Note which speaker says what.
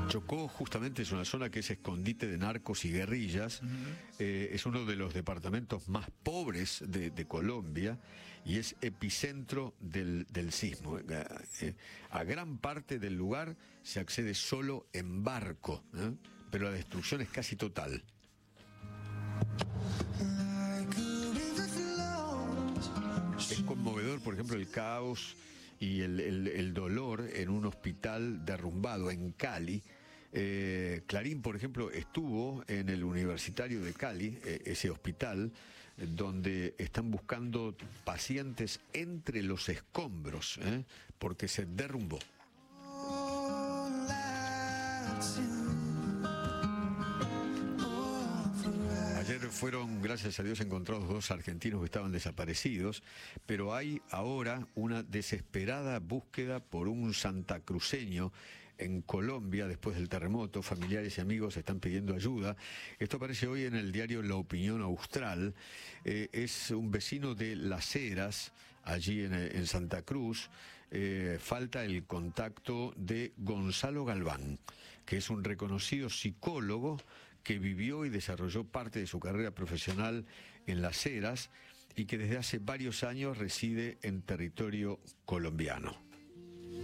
Speaker 1: Chocó justamente es una zona que es escondite de narcos y guerrillas. Es uno de los departamentos más pobres de Colombia y es epicentro del sismo. A gran parte del lugar se accede solo en barco, pero la destrucción es casi total. Es conmovedor, por ejemplo, el caos y el dolor en un hospital derrumbado en Cali. Clarín, por ejemplo, estuvo en el Universitario de Cali, ese hospital, donde están buscando pacientes entre los escombros, porque se derrumbó. Ayer fueron, gracias a Dios, encontrados 2 argentinos que estaban desaparecidos, pero hay ahora una desesperada búsqueda por un santacruceño en Colombia después del terremoto. Familiares y amigos están pidiendo ayuda. Esto aparece hoy en el diario La Opinión Austral. Es un vecino de Las Heras, allí en Santa Cruz. Falta el contacto de Gonzalo Galván, que es un reconocido psicólogo que vivió y desarrolló parte de su carrera profesional en Las Heras y que desde hace varios años reside en territorio colombiano.